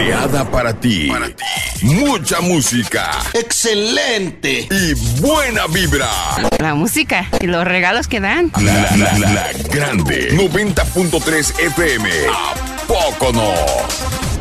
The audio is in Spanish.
creada para ti. Mucha música. ¡Excelente! Y buena vibra. La música y los regalos que dan. La grande 90.3 FM. ¿A poco no?